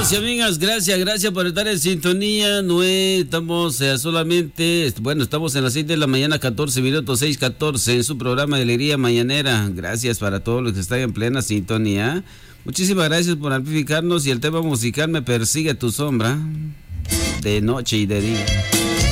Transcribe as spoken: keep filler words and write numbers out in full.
Amigos y amigas, gracias, gracias por estar en sintonía. No estamos eh, solamente, bueno, estamos en las seis de la mañana, catorce minutos, seis catorce, en su programa de Alegría Mañanera. Gracias para todos los que están en plena sintonía. Muchísimas gracias por amplificarnos y el tema musical Me Persigue Tu Sombra, de noche y de día.